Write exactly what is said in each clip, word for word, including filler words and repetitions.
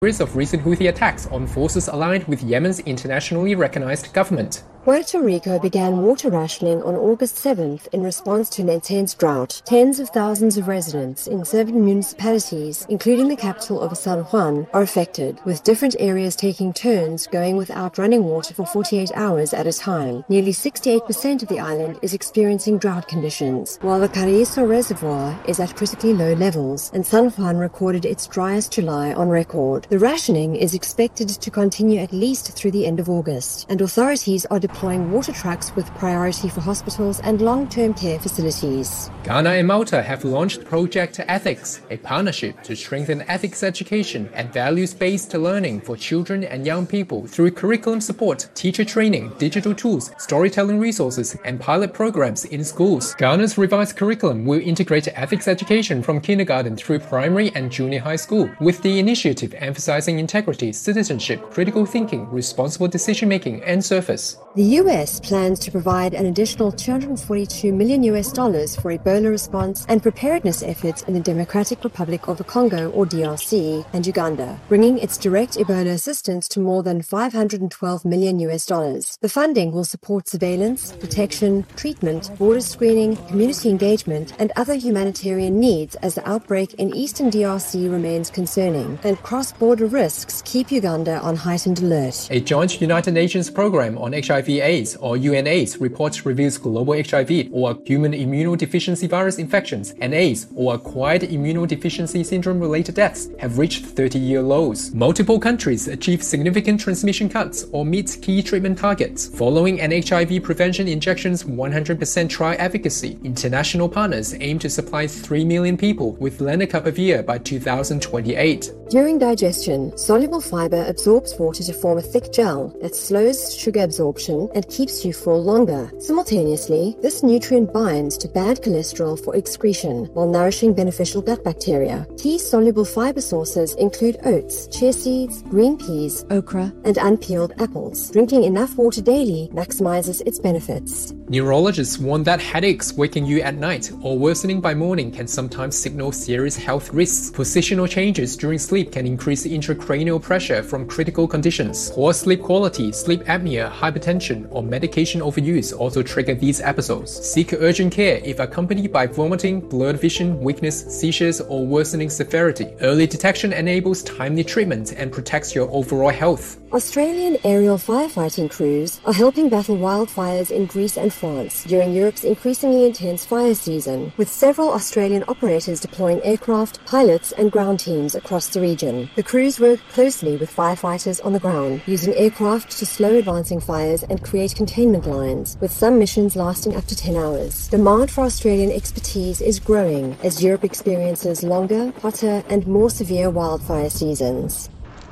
series of recent Houthi attacks on forces aligned with Yemen's internationally recognized government. Puerto Rico began water rationing on August seventh in response to an intense drought. Tens of thousands of residents in seven municipalities, including the capital of San Juan, are affected, with different areas taking turns going without running water for forty-eight hours at a time. Nearly sixty-eight percent of the island is experiencing drought conditions, while the Carrizo Reservoir is at critically low levels, and San Juan recorded its driest July on record. The rationing is expected to continue at least through the end of August, and authorities are deploying water trucks with priority for hospitals and long-term care facilities. Ghana and Malta have launched Project Ethics, a partnership to strengthen ethics education and values-based learning for children and young people through curriculum support, teacher training, digital tools, storytelling resources, and pilot programs in schools. Ghana's revised curriculum will integrate ethics education from kindergarten through primary and junior high school, with the initiative emphasizing integrity, citizenship, critical thinking, responsible decision-making, and service. The U S plans to provide an additional two hundred forty-two million U S dollars for Ebola response and preparedness efforts in the Democratic Republic of the Congo, or D R C, and Uganda, bringing its direct Ebola assistance to more than five hundred twelve million U S dollars. The funding will support surveillance, detection, treatment, border screening, community engagement, and other humanitarian needs as the outbreak in eastern D R C remains concerning, and cross-border risks keep Uganda on heightened alert. A joint United Nations program on H I V AIDS, or UNAIDS, report reveals global H I V, or human immunodeficiency virus infections, and AIDS, or acquired immunodeficiency syndrome-related deaths, have reached thirty-year lows. Multiple countries achieve significant transmission cuts or meet key treatment targets. Following an H I V prevention injection's one hundred percent trial efficacy, international partners aim to supply three million people with lenacapavir by two thousand twenty-eight. During digestion, soluble fiber absorbs water to form a thick gel that slows sugar absorption and keeps you full longer. Simultaneously, this nutrient binds to bad cholesterol for excretion while nourishing beneficial gut bacteria. Key soluble fiber sources include oats, chia seeds, green peas, okra, and unpeeled apples. Drinking enough water daily maximizes its benefits. Neurologists warn that headaches waking you at night or worsening by morning can sometimes signal serious health risks. Positional changes during sleep can increase intracranial pressure from critical conditions. Poor sleep quality, sleep apnea, hypertension, or medication overuse also trigger these episodes. Seek urgent care if accompanied by vomiting, blurred vision, weakness, seizures, or worsening severity. Early detection enables timely treatment and protects your overall health. Australian aerial firefighting crews are helping battle wildfires in Greece and France during Europe's increasingly intense fire season, with several Australian operators deploying aircraft, pilots, and ground teams across the region. The crews work closely with firefighters on the ground, using aircraft to slow advancing fires and create containment lines, with some missions lasting up to ten hours. Demand for Australian expertise is growing as Europe experiences longer, hotter, and more severe wildfire seasons.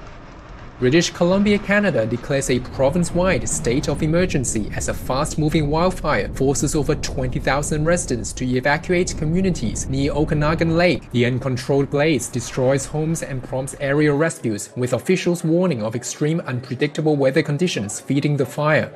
British Columbia, Canada declares a province-wide state of emergency as a fast-moving wildfire forces over twenty thousand residents to evacuate communities near Okanagan Lake. The uncontrolled blaze destroys homes and prompts aerial rescues, with officials warning of extreme unpredictable weather conditions feeding the fire.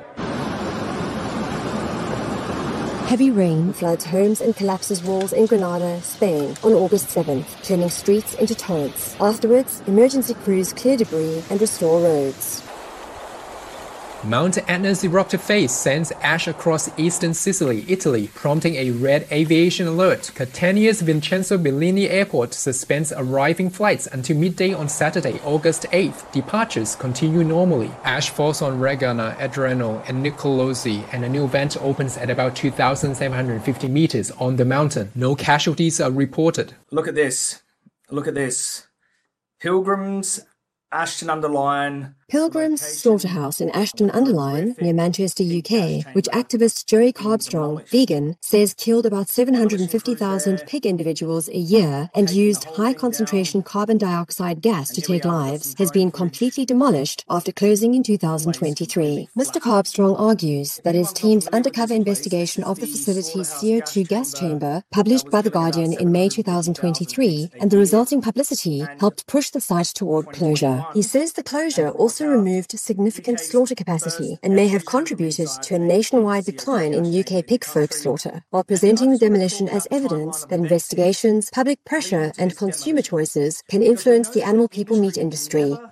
Heavy rain floods homes and collapses walls in Granada, Spain, on August seventh, turning streets into torrents. Afterwards, emergency crews clear debris and restore roads. Mount Etna's eruptive phase sends ash across eastern Sicily, Italy, prompting a red aviation alert. Catania's Vincenzo Bellini Airport suspends arriving flights until midday on Saturday, August eighth. Departures continue normally. Ash falls on Regana, Adriano, and Nicolosi, and a new vent opens at about two thousand seven hundred fifty meters on the mountain. No casualties are reported. Look at this. Look at this. Pilgrims, Ashton-under-Lyne. Pilgrim's Slaughterhouse in Ashton-under-Lyne, near Manchester, U K, which activist Jerry Carbstrong, vegan, says killed about seven hundred fifty thousand pig individuals a year and used high-concentration carbon dioxide gas to take lives, has been completely demolished after closing in two thousand twenty-three. Mister Carbstrong argues that his team's undercover investigation of the facility's C O two gas chamber, published by The Guardian in May two thousand twenty-three, and the resulting publicity helped push the site toward closure. He says the closure also removed significant slaughter capacity and may have contributed to a nationwide decline in U K pig folk slaughter, while presenting the demolition as evidence that investigations, public pressure, and consumer choices can influence the animal people meat industry.